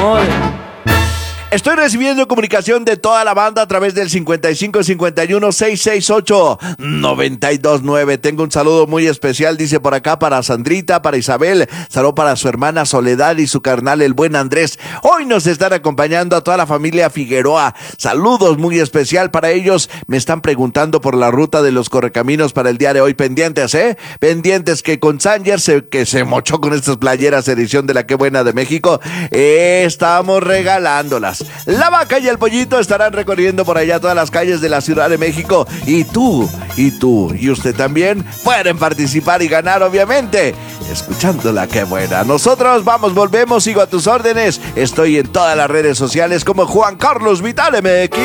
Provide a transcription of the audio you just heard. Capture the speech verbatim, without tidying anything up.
amor. Estoy recibiendo comunicación de toda la banda a través del cincuenta y cinco cincuenta y uno seiscientos sesenta y ocho noventa y dos nueve. Tengo un saludo muy especial, dice por acá, para Sandrita, para Isabel, saludo para su hermana Soledad y su carnal, el buen Andrés. Hoy nos están acompañando a toda la familia Figueroa. Saludos muy especial para ellos. Me están preguntando por la ruta de los correcaminos para el día de hoy. Pendientes, ¿eh? Pendientes que con Sanger, se, que se mochó con estas playeras edición de la Qué Buena de México, eh, estamos regalándolas. La Vaca y el Pollito estarán recorriendo por allá todas las calles de la Ciudad de México. Y tú, y tú, y usted también pueden participar y ganar, obviamente, escuchando la Qué Buena. Nosotros vamos, volvemos, sigo a tus órdenes. Estoy en todas las redes sociales como Juan Carlos Vital M X.